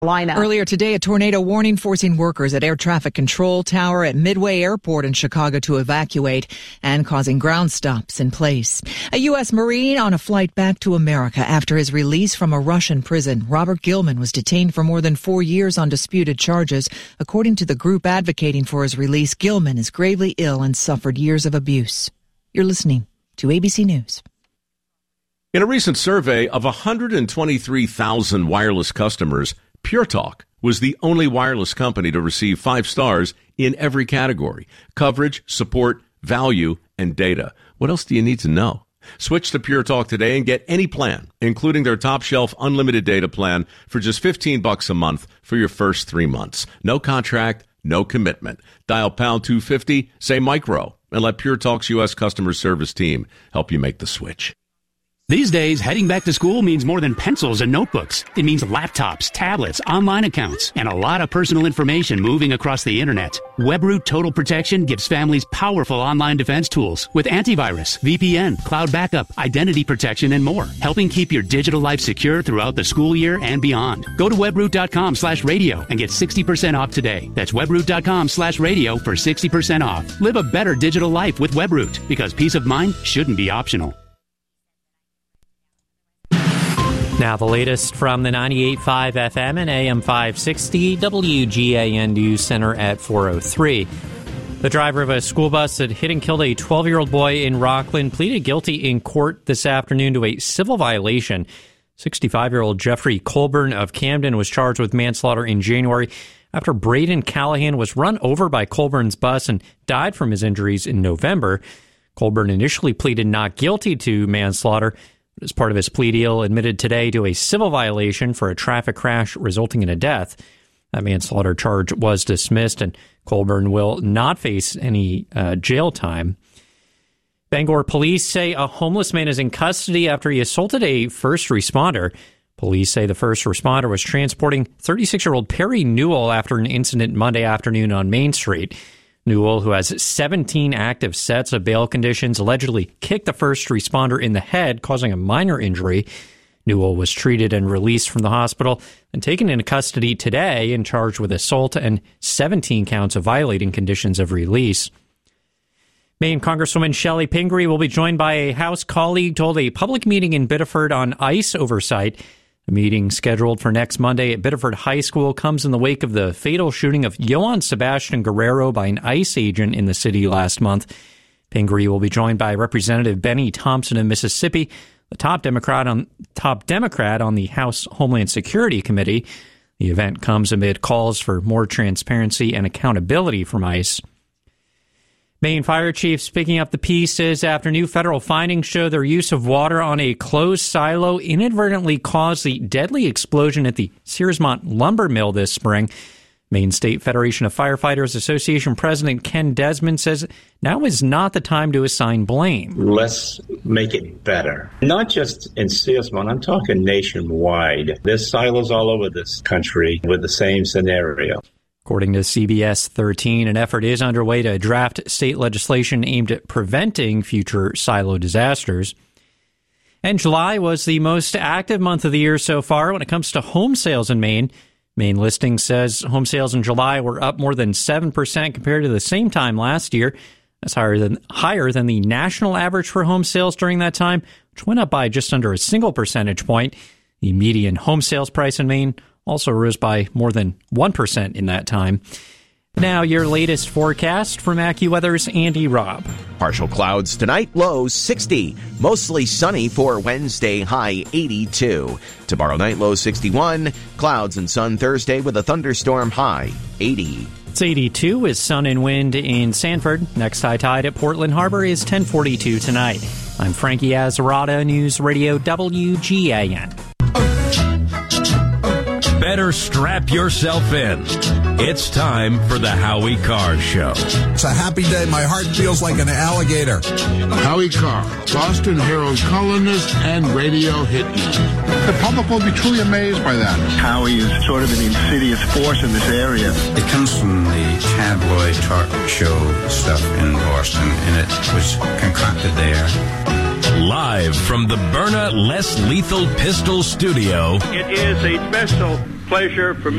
Earlier today, a tornado warning forcing workers at Air Traffic Control Tower at Midway Airport in Chicago to evacuate and causing ground stops in place. A U.S. Marine on a flight back to America after his release from a Russian prison. Robert Gilman was detained for more than 4 years on disputed charges. According to the group advocating for his release, Gilman is gravely ill and suffered years of abuse. You're listening to ABC News. In a recent survey of 123,000 wireless customers, Pure Talk was the only wireless company to receive 5 stars in every category: coverage, support, value, and data. What else do you need to know? Switch to Pure Talk today and get any plan, including their top shelf unlimited data plan, for just $15 a month for your first 3 months. No contract, no commitment. Dial pound 250, say micro, and let Pure Talk's U.S. customer service team help you make the switch. These days, heading back to school means more than pencils and notebooks. It means laptops, tablets, online accounts, and a lot of personal information moving across the internet. WebRoot Total Protection gives families powerful online defense tools with antivirus, VPN, cloud backup, identity protection, and more, helping keep your digital life secure throughout the school year and beyond. Go to webroot.com/radio and get 60% off today. That's webroot.com/radio for 60% off. Live a better digital life with WebRoot, because peace of mind shouldn't be optional. Now the latest from the 98.5 FM and AM 560 WGAN News Center at 4:03. The driver of a school bus that hit and killed a 12-year-old boy in Rockland pleaded guilty in court this afternoon to a civil violation. 65-year-old Jeffrey Colburn of Camden was charged with manslaughter in January after Braden Callahan was run over by Colburn's bus and died from his injuries in November. Colburn initially pleaded not guilty to manslaughter. As part of his plea deal, admitted today to a civil violation for a traffic crash resulting in a death. That manslaughter charge was dismissed, and Colburn will not face any jail time. Bangor police say a homeless man is in custody after he assaulted a first responder. Police say the first responder was transporting 36-year-old Perry Newell after an incident Monday afternoon on Main Street. Newell, who has 17 active sets of bail conditions, allegedly kicked the first responder in the head, causing a minor injury. Newell was treated and released from the hospital and taken into custody today and charged with assault and 17 counts of violating conditions of release. Maine Congresswoman Shelley Pingree will be joined by a House colleague to hold a public meeting in Biddeford on ICE oversight. The meeting, scheduled for next Monday at Biddeford High School, comes in the wake of the fatal shooting of Johann Sebastian Guerrero by an ICE agent in the city last month. Pingree will be joined by Representative Benny Thompson of Mississippi, the top Democrat on the House Homeland Security Committee. The event comes amid calls for more transparency and accountability from ICE. Maine fire chiefs picking up the pieces after new federal findings show their use of water on a closed silo inadvertently caused the deadly explosion at the Searsmont lumber mill this spring. Maine State Federation of Firefighters Association President Ken Desmond says now is not the time to assign blame. Let's make it better. Not just in Searsmont, I'm talking nationwide. There's silos all over this country with the same scenario. According to CBS 13, an effort is underway to draft state legislation aimed at preventing future silo disasters. And July was the most active month of the year so far when it comes to home sales in Maine. Maine Listing says home sales in July were up more than 7% compared to the same time last year. That's higher than the national average for home sales during that time, which went up by just under a single percentage point. The median home sales price in Maine also rose by more than 1% in that time. Now, your latest forecast from AccuWeather's Andy Robb. Partial clouds tonight, low 60. Mostly sunny for Wednesday, high 82. Tomorrow night, low 61. Clouds and sun Thursday with a thunderstorm, high 80. It's 82 with sun and wind in Sanford. Next high tide at Portland Harbor is 10:42 tonight. I'm Frankie Azzarata, News Radio WGAN. Better strap yourself in. It's time for the Howie Carr Show. It's a happy day. My heart feels like an alligator. Howie Carr, Boston Herald columnist and radio hitman. The public will be truly amazed by that. Howie is sort of an insidious force in this area. It comes from the tabloid talk show stuff in Boston, and it was concocted there. Live from the Byrna Less Lethal Pistol Studio. It is a special pleasure for me